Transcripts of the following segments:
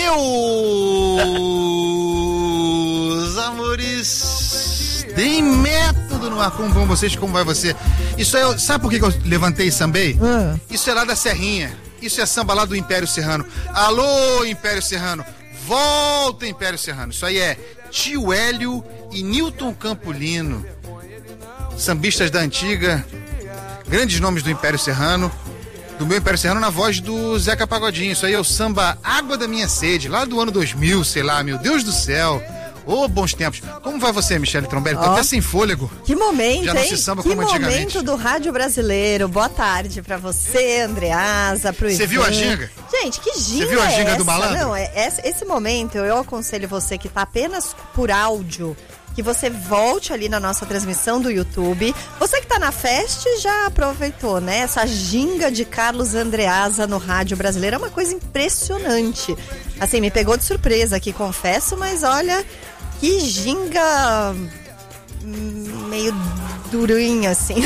Meus amores, tem método no ar. Como vão vocês? Como vai você? Isso é, sabe por que eu levantei e sambei? Isso é lá da Serrinha. Isso é samba lá do Império Serrano. Alô, Império Serrano. Volta, Império Serrano. Isso aí é Tio Hélio e Newton Campolino, sambistas da antiga, grandes nomes do Império Serrano, do meu Império Serrano, na voz do Zeca Pagodinho. Isso aí é o samba Água da Minha Sede, lá do ano 2000, sei lá, meu Deus do céu. Ô, bons tempos. Como vai você, Michele Trombelli? Tô até sem fôlego. Que momento, já não se samba como antigamente. Que momento do rádio brasileiro. Boa tarde pra você, Andreasa, pro Ivan. Você viu a ginga? Gente, que ginga. Você viu a ginga é do malandro? Não, esse momento eu aconselho você que tá apenas por áudio, que você volte ali na nossa transmissão do YouTube. Você que tá na festa já aproveitou, né? Essa ginga de Carlos Andreasa no rádio brasileiro é uma coisa impressionante. Assim, me pegou de surpresa aqui, confesso, mas olha, que ginga meio durinha, assim.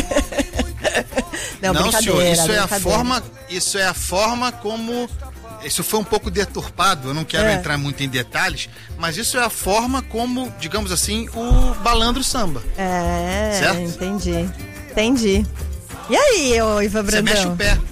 Não, senhor, isso é a forma como... Isso foi um pouco deturpado, eu não quero entrar muito em detalhes, mas isso é a forma como, digamos assim, o balandro samba. Certo? Entendi. E aí, Ivan Brandão? Você mexe o pé.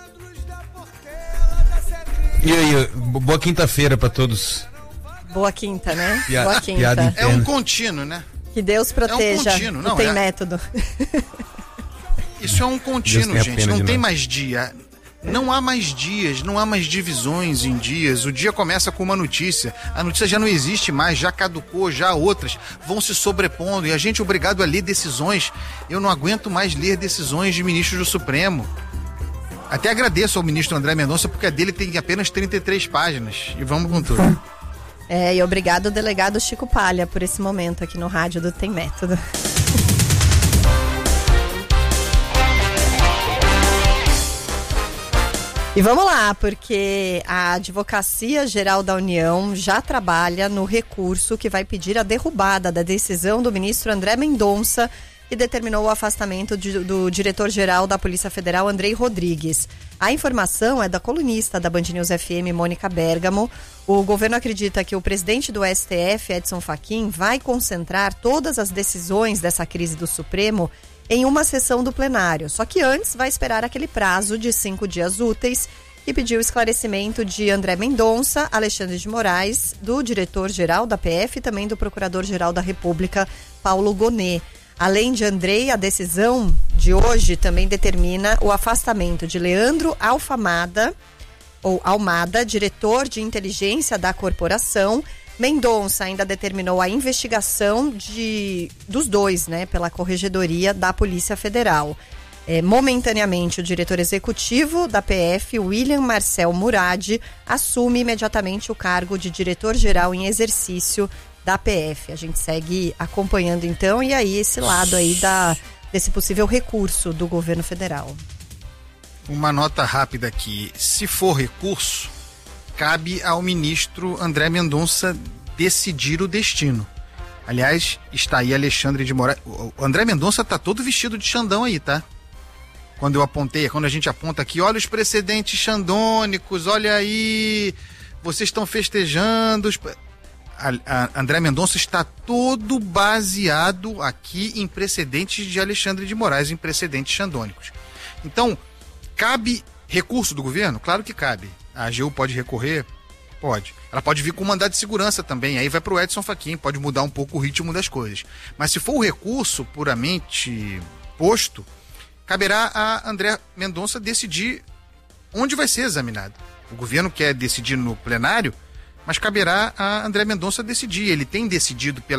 E aí, boa quinta-feira pra todos. Boa quinta, né? Boa quinta. É um contínuo, né? Que Deus proteja. É um contínuo, não tem método. Isso é um contínuo, gente. Não tem mais dia. Não há mais dias, não há mais divisões em dias. O dia começa com uma notícia. A notícia já não existe mais, já caducou, já outras vão se sobrepondo. E a gente é obrigado a ler decisões. Eu não aguento mais ler decisões de ministros do Supremo. Até agradeço ao ministro André Mendonça, porque a dele tem apenas 33 páginas. E vamos com tudo. E obrigado ao delegado Chico Palha por esse momento aqui no rádio do Tem Método. E vamos lá, porque a Advocacia Geral da União já trabalha no recurso que vai pedir a derrubada da decisão do ministro André Mendonça, que determinou o afastamento do diretor-geral da Polícia Federal, Andrei Rodrigues. A informação é da colunista da Band News FM, Mônica Bergamo. O governo acredita que o presidente do STF, Edson Fachin, vai concentrar todas as decisões dessa crise do Supremo em uma sessão do plenário. Só que antes vai esperar aquele prazo de 5 dias úteis que pediu esclarecimento de André Mendonça, Alexandre de Moraes, do diretor-geral da PF e também do procurador-geral da República, Paulo Gonet. Além de Andrei, a decisão de hoje também determina o afastamento de Leandro Almada, diretor de inteligência da corporação. Mendonça ainda determinou a investigação dos dois, né, pela Corregedoria da Polícia Federal. Momentaneamente, o diretor executivo da PF, William Marcel Murad, assume imediatamente o cargo de diretor-geral em exercício da PF. A gente segue acompanhando então, e aí esse lado aí desse possível recurso do governo federal. Uma nota rápida aqui. Se for recurso, cabe ao ministro André Mendonça decidir o destino. Aliás, está aí Alexandre de Moraes. O André Mendonça tá todo vestido de Xandão aí, tá? Quando a gente aponta aqui, olha os precedentes xandônicos, olha aí, vocês estão festejando. André Mendonça está todo baseado aqui em precedentes de Alexandre de Moraes, em precedentes xandônicos. Então, cabe recurso do governo? Claro que cabe. A AGU pode recorrer? Pode. Ela pode vir com mandado de segurança também, aí vai pro Edson Fachin, pode mudar um pouco o ritmo das coisas. Mas se for o recurso puramente posto, caberá a André Mendonça decidir onde vai ser examinado. O governo quer decidir no plenário, mas caberá a André Mendonça decidir. Ele tem decidido pela